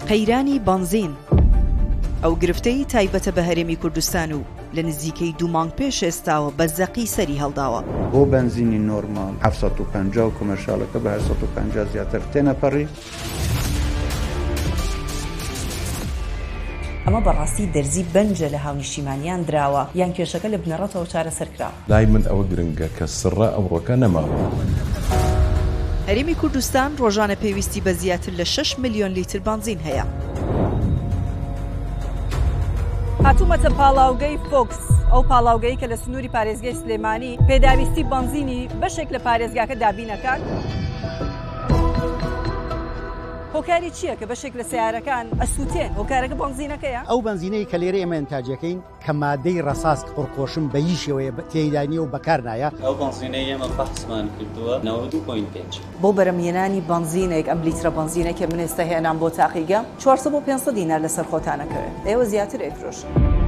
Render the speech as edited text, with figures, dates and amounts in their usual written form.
قەیرانی بنزین ئەو گرفتەی تایبەتە بە هەرێمی کوردستان و لە نزیکەی 2 مانگ پێش ئێستاوە بە زەقی سەری هەڵداوە. بۆ بنزینی نۆرمال 750 و کۆمەرشالەکە بە 850 زیاتر تێنەپەڕی. ئەمە بەڕاستی دەرزی بەنجە لە هاونیشتیمانیان دراوە یان کێشەکە لە بنەڕەتەوە چارەسەر کراوە. لای من ئەوە گرنگە کە سڕە ئەمڕۆکە نەماوە. هەرێمی کوردستان ڕۆژانە پێویستی بە زیاتر لە 6 ملیۆن لیتر بنزین هەیە. هاتوومەتە پاڵاوگەی فۆکس، ئەو پاڵاوگەی کە لە سنووری پارێزگای سلێمانی پێداویستی بنزینی بەشێک لە پارێزگاکە دابینەکان. هۆکاری چییە کە بەشێک لە سیارەکان ئەسووتێن؟ هۆکارەکە بنزینەکەیە؟ ئەو بنزینەی کە لێرە ئێمە ئەنتاجەکەین کە مادەی ڕەساس پڕخۆشم بە هیچ شێوەیە تێیدانی و بەکار نایە. ئەو بنزینەی ئێمە بەحسمان کردووە 92.5 بۆ بەرەمهێنانی بنزینێک ئەم لیترە بنزینێک کە من ئێستا هێنام بۆ تاقیگە 400 بۆ 500 دینار لەسەر خۆتانەکەوێت. ئێوە زیاتر ئەیفرۆشن.